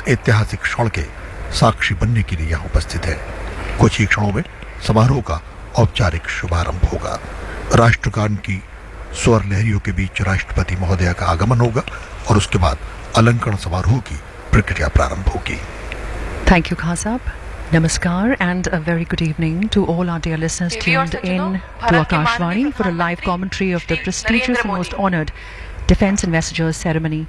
ऐतिहासिक क्षण के साक्षी बनने के लिए यहाँ उपस्थित है। कुछ ही क्षणों में समारोह का औपचारिक शुभारंभ होगा। राष्ट्रगान की स्वर लहरियों के बीच राष्ट्रपति महोदया का आगमन होगा और उसके बाद अलंकरण समारोह की प्रक्रिया प्रारंभ होगी। Thank you, Khasab. Namaskar and a very good evening to all our dear listeners tuned in to Akashvani for a live commentary of the prestigious and most honoured Defence Ambassadors Ceremony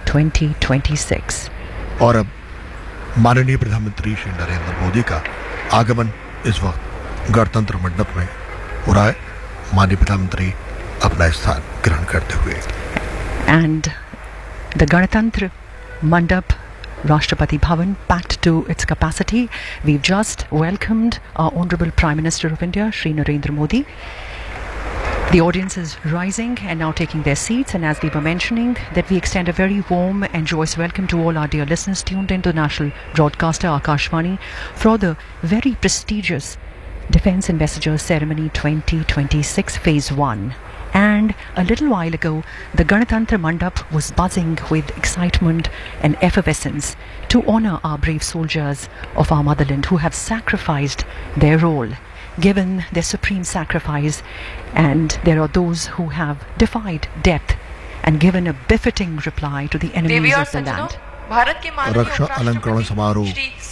2026. और अब माननीय प्रधानमंत्री श्री नरेंद्र मोदी का आगमन इस वक्त गणतंत्र मंडप में हो रहा है। माननीय प्रधानमंत्री अपना स्थान ग्रहण करते हुए and the Ganatantra Mandap Rashtrapati Bhavan packed to its capacity. We've just welcomed our Honourable Prime Minister of India, Shri Narendra Modi. The audience is rising and now taking their seats, and as we were mentioning, that we extend a very warm and joyous welcome to all our dear listeners tuned into the national broadcaster Akashvani for the very prestigious Defence Ambassadors Ceremony 2026 Phase 1. And a little while ago, the Ganatantra Mandap was buzzing with excitement and effervescence to honour our brave soldiers of our motherland who have sacrificed their role, given their supreme sacrifice, and there are those who have defied death and given a befitting reply to the enemies of the land. रक्षा अलंकरण समारोह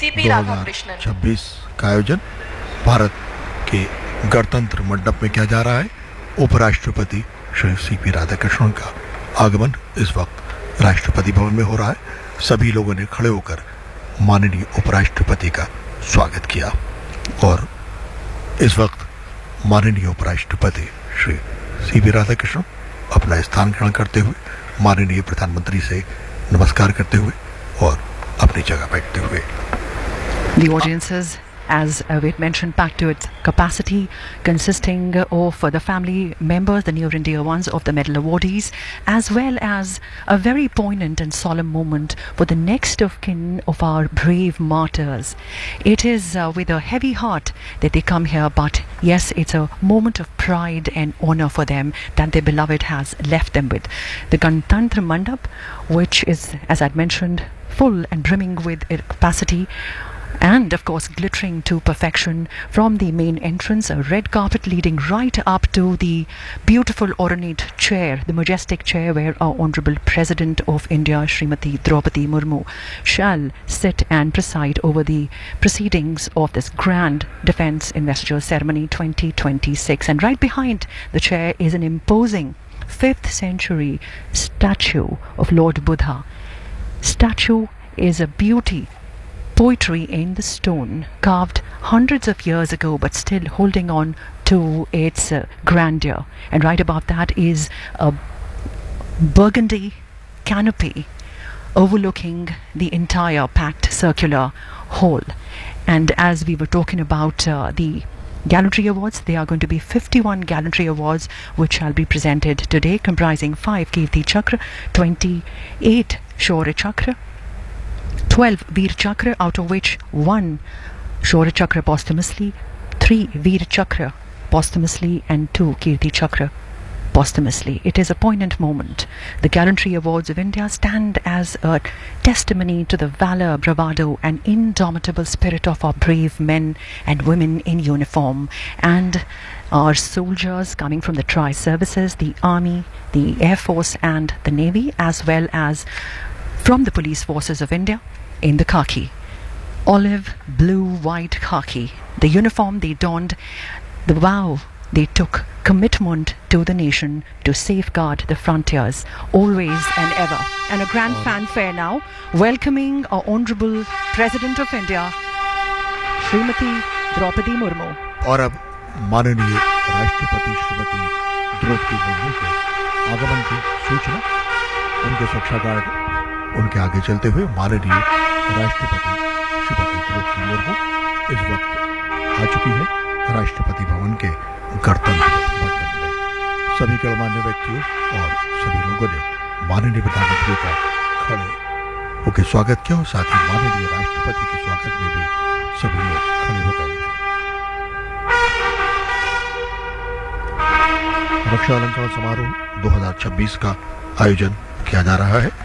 2026 का आयोजन भारत के गणतंत्र मंडप में किया जा रहा है। उपराष्ट्रपति श्री सीपी राधाकृष्णन का आगमन इस वक्त राष्ट्रपति भवन में हो रहा है। सभी लोगों ने खड़े होकर माननीय उपराष्ट्रपति का स्वागत किया और इस वक्त माननीय उपराष्ट्रपति श्री सीपी राधाकृष्णन अपना स्थान ग्रहण करते हुए माननीय प्रधानमंत्री से नमस्कार करते हुए और अपनी जगह बैठते हुए The audiences, as we had mentioned, packed to its capacity, consisting of the family members, the near and dear ones of the medal awardees, as well as a very poignant and solemn moment for the next of kin of our brave martyrs. It is with a heavy heart that they come here, but yes, it's a moment of pride and honour for them that their beloved has left them with. The Ganatantra Mandap, which is, as I'd mentioned, full and brimming with capacity, and of course glittering to perfection, from the main entrance, a red carpet leading right up to the beautiful ornate chair, the majestic chair where our Honourable President of India, Srimati Draupadi Murmu, shall sit and preside over the proceedings of this grand Defence Ambassadors Ceremony 2026. And right behind the chair is an imposing 5th century statue of Lord Buddha. Statue is a beauty, poetry in the stone, carved hundreds of years ago but still holding on to its grandeur. And right above that is a burgundy canopy overlooking the entire packed circular hall. And as we were talking about the Gallantry Awards, there are going to be 51 Gallantry Awards which shall be presented today, comprising 5 Kirti Chakra, 28 Shaurya Chakra, 12 Veer Chakra, out of which 1 Shaurya Chakra posthumously, 3 Veer Chakra posthumously, and 2 Kirti Chakra posthumously. It is a poignant moment. The Gallantry Awards of India stand as a testimony to the valour, bravado and indomitable spirit of our brave men and women in uniform, and our soldiers coming from the tri-services, the Army, the Air Force and the Navy, as well as from the police forces of India in the khaki, olive, blue, white khaki, the uniform they donned, the vow they took, commitment to the nation to safeguard the frontiers, always and ever. And a grand fanfare now, welcoming our Honourable President of India, Srimati Draupadi Murmu. और अब माननीय राष्ट्रपति श्रीमती द्रौपदी मुर्मू के आगमन की सूचना, उनके सुरक्षा गार्ड उनके आगे चलते हुए माननीय राष्ट्रपति श्रीमती द्रौपदी मुर्मू इस वक्त आ चुकी है राष्ट्रपति भवन के गणतंत्र मंडप में। सभी गणमान्य व्यक्तियों और सभी लोगों ने माननीय प्रधानमंत्री का खड़े होकर स्वागत किया और साथ ही माननीय राष्ट्रपति के स्वागत में भी सभी लोग खड़े हो गए। रक्षा अलंकरण समारोह 2026 का आयोजन किया जा रहा है।